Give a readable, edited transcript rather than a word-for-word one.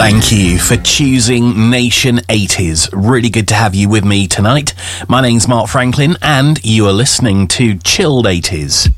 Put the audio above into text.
Thank you for choosing Nation 80s. Really good to have you with me tonight. My name's Mark Franklin and you are listening to Chilled 80s.